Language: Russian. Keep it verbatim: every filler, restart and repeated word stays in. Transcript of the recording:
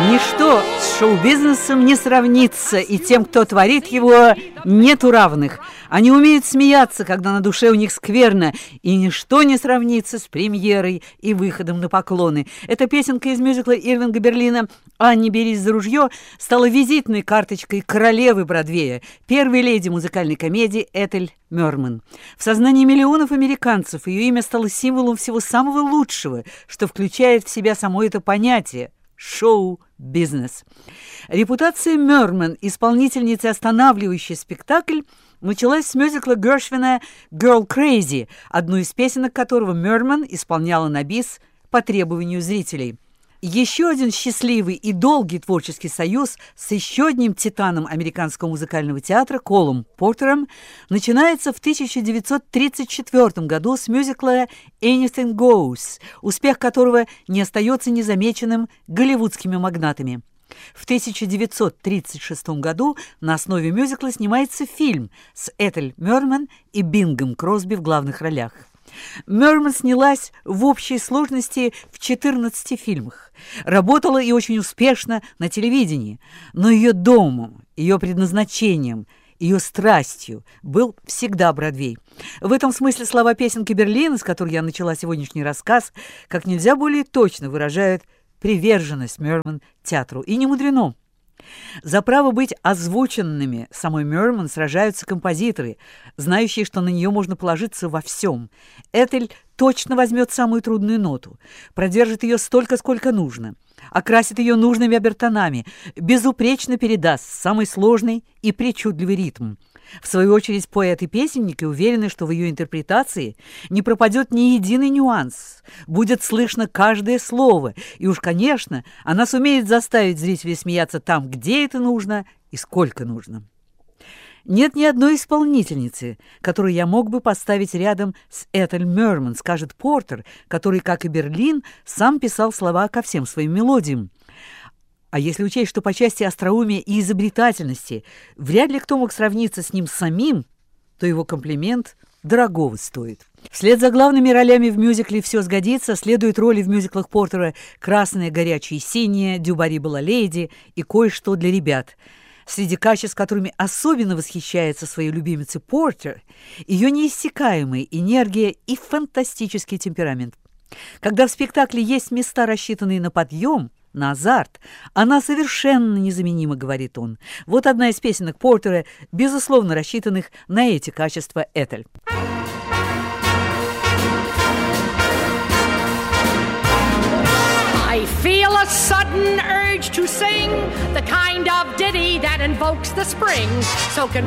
Ничто с шоу-бизнесом не сравнится, и тем, кто творит его, нету равных. Они умеют смеяться, когда на душе у них скверно, и ничто не сравнится с премьерой и выходом на поклоны. Эта песенка из мюзикла Ирвинга Берлина «Анни, берись за ружье» стала визитной карточкой королевы Бродвея, первой леди музыкальной комедии Этель Мерман. В сознании миллионов американцев ее имя стало символом всего самого лучшего, что включает в себя само это понятие – шоу-бизнес. Репутация Мерман, исполнительницы, останавливающей спектакль, началась с мюзикла Гершвина «Girl Crazy», одну из песенок которого Мерман исполняла на бис по требованию зрителей. Еще один счастливый и долгий творческий союз с еще одним титаном американского музыкального театра Колом Портером начинается в тысяча девятьсот тридцать четвёртом году с мюзикла «Anything Goes», успех которого не остается незамеченным голливудскими магнатами. В тысяча девятьсот тридцать шестом году на основе мюзикла снимается фильм с Этель Мерман и Бингом Кросби в главных ролях. Мерман снялась в общей сложности в четырнадцати фильмах. Работала и очень успешно на телевидении, но ее домом, ее предназначением, ее страстью был всегда Бродвей. В этом смысле слова песенки Берлина, с которой я начала сегодняшний рассказ, как нельзя более точно выражают приверженность Мерман театру. И не мудрено. За право быть озвученными самой Мерман сражаются композиторы, знающие, что на нее можно положиться во всем. Этель точно возьмет самую трудную ноту, продержит ее столько, сколько нужно, окрасит ее нужными обертонами, безупречно передаст самый сложный и причудливый ритм. В свою очередь, поэты-песенники уверены, что в ее интерпретации не пропадет ни единый нюанс, будет слышно каждое слово, и уж, конечно, она сумеет заставить зрителей смеяться там, где это нужно и сколько нужно. Нет ни одной исполнительницы, которую я мог бы поставить рядом с Этель Мерман, скажет Портер, который, как и Берлин, сам писал слова ко всем своим мелодиям. А если учесть, что по части остроумия и изобретательности вряд ли кто мог сравниться с ним самим, то его комплимент дорогого стоит. Вслед за главными ролями в мюзикле «Все сгодится» следуют роли в мюзиклах Портера «Красное, горячее и синее», «Дюбари была леди» и «Кое-что для ребят». Среди качеств, которыми особенно восхищается своей любимицей Портер, ее неиссякаемая энергия и фантастический темперамент. Когда в спектакле есть места, рассчитанные на подъем, на азарт, она совершенно незаменима, говорит он. Вот одна из песенок Портера, безусловно рассчитанных на эти качества Этель. I feel a sudden urge to sing the kind of ditty that invokes the spring. So can